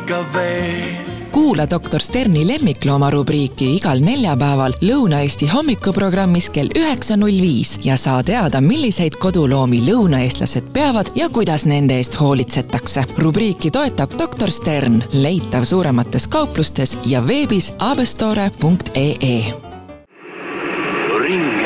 ikka veel. Kuula Dr. Sterni lemmiklooma rubriiki igal neljapäeval Lõuna-Eesti hommikuprogrammis kell 9.05 ja saa teada, milliseid koduloomi lõunaeestlased peavad ja kuidas nende eest hoolitsetakse. Rubriiki toetab Dr. Stern, leitav suuremates kauplustes ja veebis abestore.ee. Ring